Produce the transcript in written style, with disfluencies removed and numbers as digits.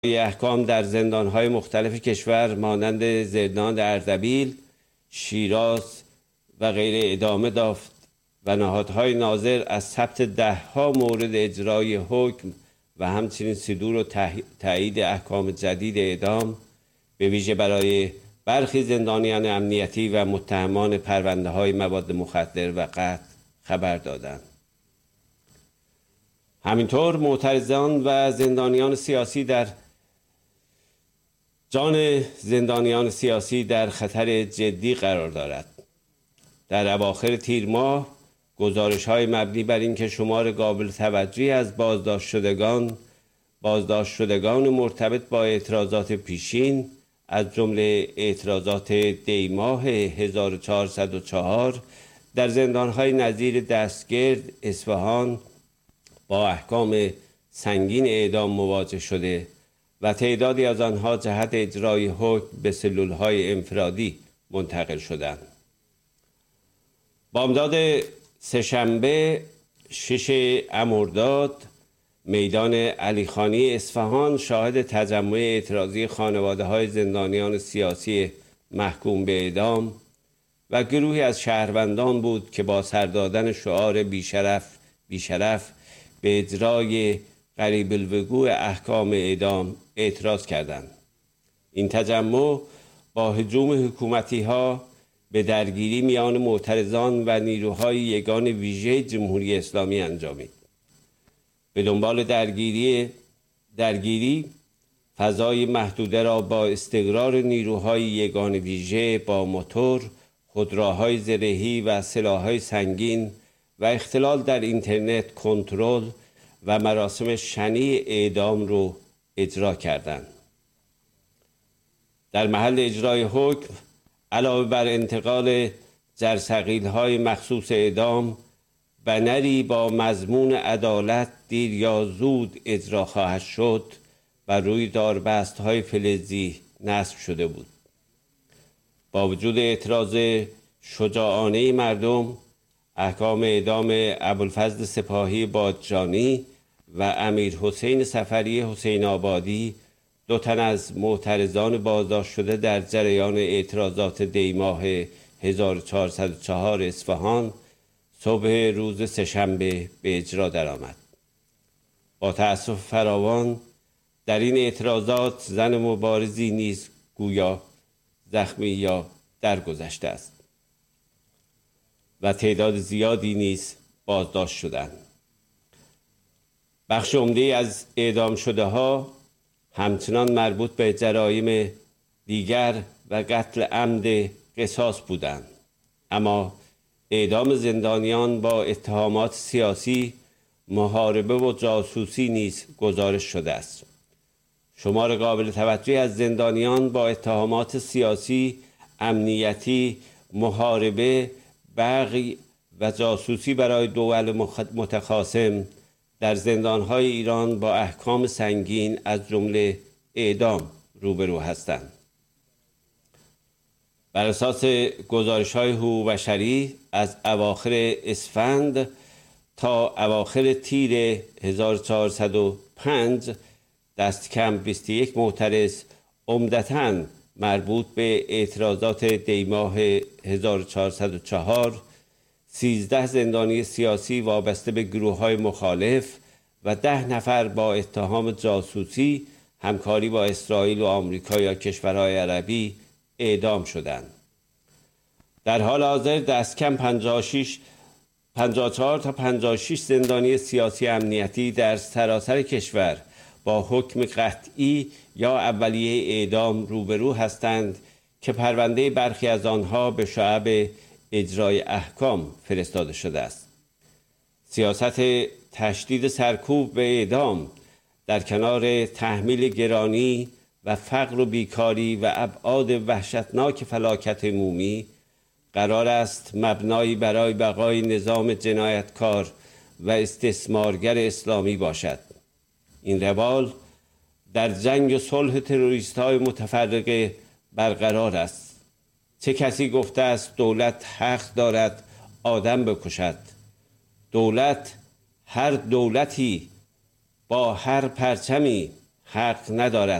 احکام در زندانهای مختلف کشور مانند زندان اردبیل، شیراز و غیره ادامه یافت و نهادهای ناظر از ثبت 10 مورد اجرای حکم و همچنین صدور و تایید احکام جدید اعدام به ویژه برای برخی زندانیان امنیتی و متهمان پرونده‌های مواد مخدر و قتل خبر دادند. همینطور معترضان و زندانیان سیاسی جان زندانیان سیاسی در خطر جدی قرار دارد. در اواخر تیر ماه گزارش‌های مبنی بر اینکه شمار قابل توجهی از بازداشت شدگان مرتبط با اعتراضات پیشین از جمله اعتراضات دی ماه 1404 در زندان‌های نظیر دستگرد، اصفهان با احکام سنگین اعدام مواجه شده و تعدادی از آنها جهت اجرای حکم به سلول‌های انفرادی منتقل شدند. بامداد سه‌شنبه 6 مرداد میدان علیخانی اصفهان شاهد تجمع اعتراضی خانواده‌های زندانیان سیاسی محکوم به اعدام و گروهی از شهروندان بود که با سر دادن شعار بیشرف به اجرای قریب الوقوع احکام اعدام اعتراض کردند. این تجمع با هجوم حکومتی‌ها به درگیری میان معترضان و نیروهای یگان ویژه جمهوری اسلامی انجامید. به دنبال درگیری فضای محدوده را با استقرار نیروهای یگان ویژه با موتور، خودروهای زرهی و سلاح‌های سنگین و اختلال در اینترنت کنترل و مراسم شنیع اعدام رو اجرا کردند. در محل اجرای حکم علاوه بر انتقال جرثقیل‌های مخصوص اعدام، بنری با مضمون عدالت دیر یا زود اجرا خواهد شد و روی داربست‌های فلزی نصب شده بود. با وجود اعتراض شجاعانه مردم، احکام اعدام ابوالفضل سپاهی بادجانی و امیر حسین سفری حسین آبادی، 2 تن از معترضان بازداشت شده در جریان اعتراضات دی ماه 1404 اصفهان، صبح روز سه‌شنبه به اجرا درآمد. با تأسف فراوان در این اعتراضات زن مبارزی نیز گویا زخمی یا درگذشته است و تعداد زیادی نیز بازداشت شدند. بخش عمده از اعدام شده ها همچنان مربوط به جرایم دیگر و قتل عمد قصاص بودند، اما اعدام زندانیان با اتهامات سیاسی، محاربه و جاسوسی نیز گزارش شده است. شمار قابل توجهی از زندانیان با اتهامات سیاسی، امنیتی، محاربه، بغی و جاسوسی برای دول متخاصم در زندانهای ایران با احکام سنگین از جمله اعدام روبرو هستند. بر اساس گزارش‌های حقوق بشری از اواخر اسفند تا اواخر تیر 1405 دست کم 21 معترض عمدتاً مربوط به اعتراضات دی ماه 1404، 13 زندانی سیاسی وابسته به گروه‌های مخالف و 10 نفر با اتهام جاسوسی، همکاری با اسرائیل و آمریکا یا کشورهای عربی اعدام شدند. در حال حاضر دست کم 54 تا 56 زندانی سیاسی امنیتی در سراسر کشور با حکم قطعی یا اولیه اعدام روبرو هستند که پرونده برخی از آنها به شعب اجرای احکام فرستاده شده است. سیاست تشدید سرکوب به اعدام در کنار تحمیل گرانی و فقر و بیکاری و ابعاد وحشتناک فلاکت عمومی قرار است مبنایی برای بقای نظام جنایتکار و استثمارگر اسلامی باشد. این روال در جنگ و صلح تروریست‌های متفرقه برقرار است. چه کسی گفته است دولت حق دارد آدم بکشد؟ هر دولتی با هر پرچمی حق ندارد.